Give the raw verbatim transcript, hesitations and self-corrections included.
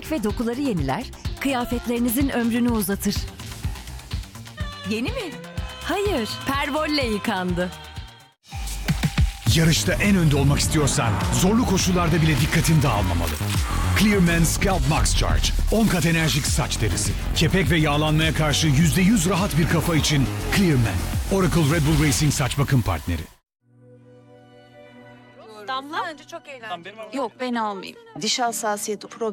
renk ve dokuları yeniler, kıyafetlerinizin ömrünü uzatır. Yeni mi? Hayır, Perwoll yıkandı. Yarışta en önde olmak istiyorsan zorlu koşullarda bile dikkatin dağılmamalı. Clearman Scalp Max Charge. on kat enerjik saç derisi. Kepek ve yağlanmaya karşı yüzde yüz rahat bir kafa için Clearman. Oracle Red Bull Racing saç bakım partneri. Damla bence çok eğlenceli. Yok ben almayayım. Diş hassasiyeti problem